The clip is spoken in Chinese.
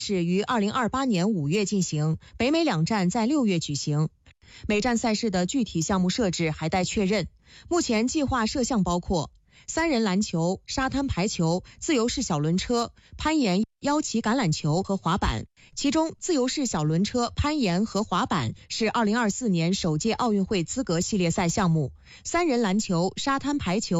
是于2028年5月进行，北美两站在6月举行。每站赛事的具体项目设置还待确认。目前计划设项包括3人篮球、沙滩排球、自由式小轮车、攀岩、腰旗橄榄球和滑板。其中，自由式小轮车、攀岩和滑板是2024年首届奥运会资格系列赛项目，3人篮球、沙滩排球